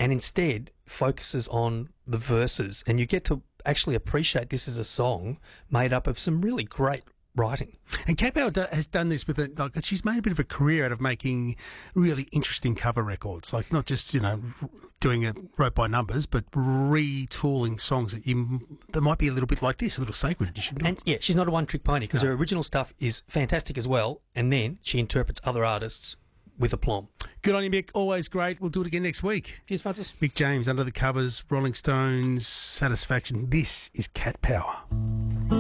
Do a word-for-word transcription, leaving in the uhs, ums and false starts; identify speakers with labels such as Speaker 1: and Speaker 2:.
Speaker 1: and instead focuses on the verses, and you get to actually appreciate this as a song made up of some really great writing.
Speaker 2: And Cat Power do, has done this with it. Like, she's made a bit of a career out of making really interesting cover records. Like, not just, you know, doing it wrote by numbers, but retooling songs that you that might be a little bit like this, a little sacred edition.
Speaker 1: And yeah, she's not a one-trick pony, because
Speaker 2: No.
Speaker 1: her original stuff is fantastic as well, and then she interprets other artists with aplomb.
Speaker 2: Good on you, Mick. Always great. We'll do it again next week.
Speaker 1: Cheers, Francis.
Speaker 2: Mick James, Under the Covers, Rolling Stones, Satisfaction. This is Cat Power.